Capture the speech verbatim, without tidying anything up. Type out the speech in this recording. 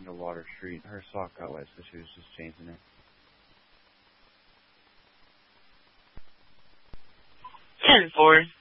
walking to Water Street. Her sock got wet, so she was just changing it. ten four.